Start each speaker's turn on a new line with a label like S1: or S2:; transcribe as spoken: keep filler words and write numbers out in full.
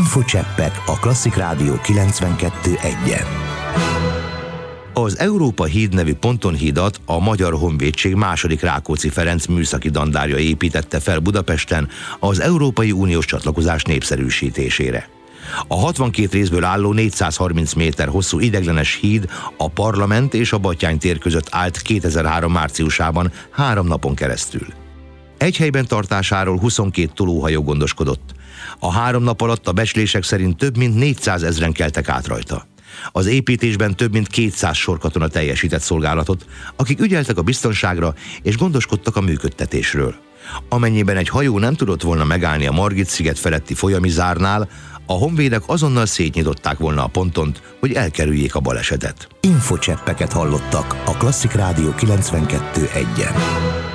S1: Infocseppek a Klasszik Rádió kilencvenkettő egyen. Az Európa híd nevű pontonhídat a Magyar Honvédség második Rákóczi Ferenc műszaki dandárja építette fel Budapesten az Európai Uniós csatlakozás népszerűsítésére. A hatvankét részből álló négyszázharminc méter hosszú ideiglenes híd a Parlament és a Batthyány tér között állt kétezer-három márciusában három napon keresztül. Egy helyben tartásáról huszonkét tolóhajó gondoskodott. A három nap alatt a becslések szerint több mint négyszázezren keltek át rajta. Az építésben több mint kétszáz sorkatona teljesített szolgálatot, akik ügyeltek a biztonságra és gondoskodtak a működtetésről. Amennyiben egy hajó nem tudott volna megállni a Margit-sziget feletti folyami zárnál, a honvédek azonnal szétnyitották volna a pontont, hogy elkerüljék a balesetet. Infocseppeket hallottak a Klasszik Rádió kilencvenkettő egyen.